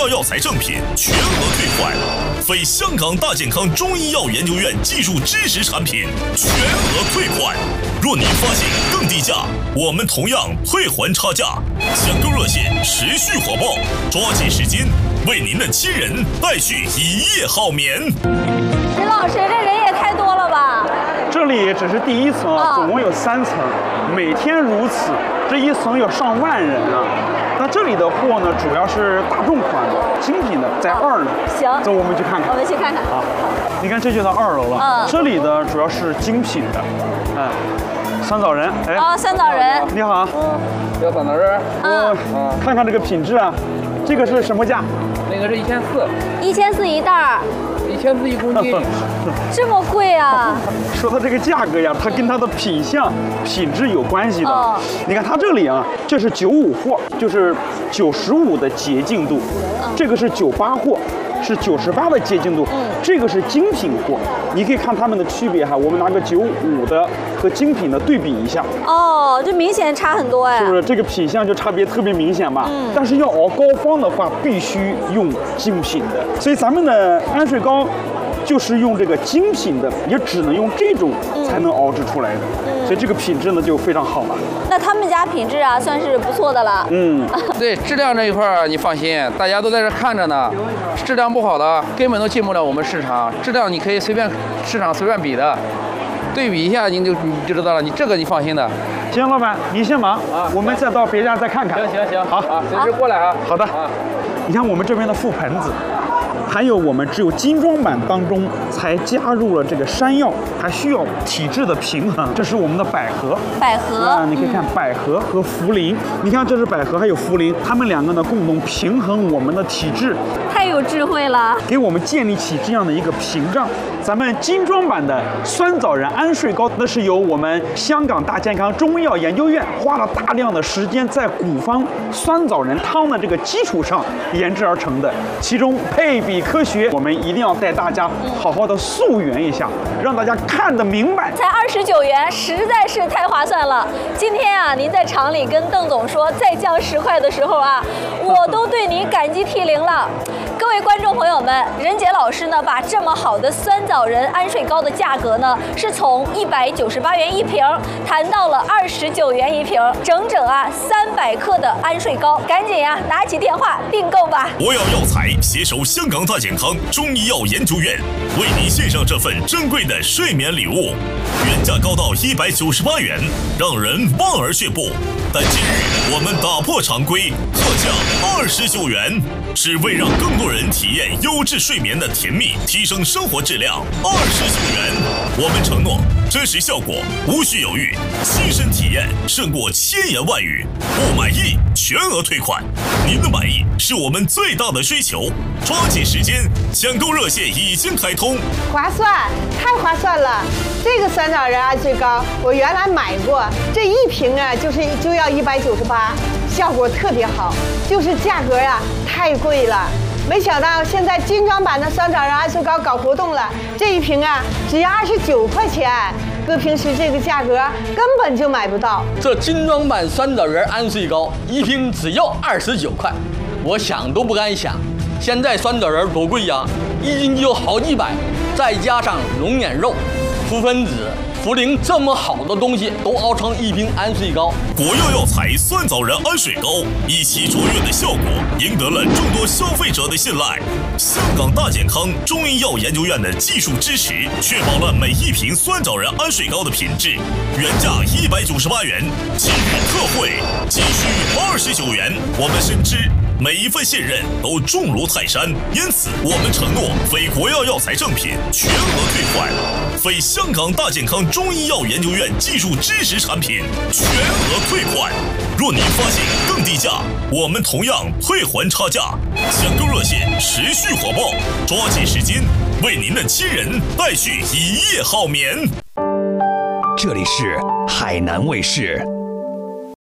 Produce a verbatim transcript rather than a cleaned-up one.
药药材正品全额退款，非香港大健康中医药研究院技术支持产品全额退款。若您发现更低价，我们同样退还差价。抢购热线持续火爆，抓紧时间为您的亲人带去一夜好眠。 林老师，这人也太多了吧？ 这里只是第一层啊，总共有三层，每天如此，这一层有上万人啊。那这里的货呢，主要是大众款的、精品的，在二楼。 行， 走，我们去看看。 我们去看看。 好，你看这就到二楼了。 嗯， 这里的主要是精品的，嗯，酸枣仁。哎， 哦，酸枣仁。 你好。 嗯，要酸枣仁。 嗯，看看这个品质啊，这个是什么价？ 那个是一千四。 一千四一袋儿。 一千四一公斤， 这么贵啊！ 说它这个价格呀，它跟它的品相、品质有关系的。 哦、 你看它这里啊，这是九五货，就是九十五的洁净度；嗯、这个是九八货，是九十八的洁净度。嗯，这个是精品货。你可以看它们的区别哈。我们拿个九五的和精品的对比一下。 哦，这明显差很多哎。 是不是这个品相就差别特别明显吧？嗯。但是要熬膏方的话，必须用精品的。所以咱们的安睡膏。就是用这个精品的，也只能用这种才能熬制出来的，嗯、所以这个品质呢就非常好了。 那他们家品质啊，算是不错的了。 嗯，对，质量这一块儿你放心，大家都在这看着呢，质量不好的根本都进不了我们市场，质量你可以随便市场随便比的，对比一下你就你就知道了，你这个你放心的。 行，老板你先忙啊，我们再到别家再看看。 行行行， 好啊，随时过来啊。 好的。啊，你看我们这边的覆盆子。还有我们只有精装版当中才加入了这个山药，还需要体质的平衡。这是我们的百合， 百合啊，你可以看百合和茯苓。你看这是百合，还有茯苓，它们两个呢共同平衡我们的体质， 太有智慧了， 给我们建立起这样的一个屏障。咱们精装版的酸枣仁安睡膏，那是由我们香港大健康中医药研究院花了大量的时间在古方酸枣仁汤的这个基础上研制而成的，其中配比科学，我们一定要带大家好好的溯源一下，让大家看得明白。 才二十九元，实在是太划算了。今天啊，您在厂里跟邓总说再降十块的时候啊，我都对您感激涕零了。各位观众朋友们，任杰老师呢，把这么好的酸枣仁安睡膏的价格呢，是从一百九十八元一瓶谈到了二十九元一瓶，整整啊三百克的安睡膏，赶紧呀、啊、拿起电话订购吧！ 国药药材携手香港大健康中医药研究院，为您献上这份珍贵的睡眠礼物，原价高到一百九十八元，让人望而却步。但今日我们打破常规，特价二十九元，只为让更多人体验优质睡眠的甜蜜，提升生活质量。二十九元，我们承诺真实效果无需犹豫，亲身体验胜过千言万语。不满意全额退款，您的满意是我们最大的追求。抓紧时间，抢购热线已经开通， 划算，太划算了！这个酸枣仁安睡膏我原来买过，这一瓶啊就是就要一百九十八，效果特别好，就是价格呀、啊、太贵了。没想到现在精装版的酸枣仁安睡膏搞活动了，这一瓶啊只要二十九块钱，搁平时这个价格根本就买不到。 这精装版酸枣仁安睡膏一瓶只要二十九块，我想都不敢想。现在酸枣仁多贵呀，一斤就好几百，再加上龙眼肉、覆盆子、茯苓这么好的东西都熬成一瓶安睡膏。 国药药材酸枣仁安睡膏一起卓越的效果，赢得了众多消费者的信赖。香港大健康中医药研究院的技术支持，确保了每一瓶酸枣仁安睡膏的品质。原价一百九十八元，今日特惠仅需二十九元。我们深知每一份信任都重如泰山，因此我们承诺非国药药材正品全额退款，非香港大健康中医药研究院技术支持产品全额退款。若您发现更低价，我们同样退还差价。抢购热线持续火爆，抓紧时间为您的亲人带去一夜好眠。 这里是海南卫视。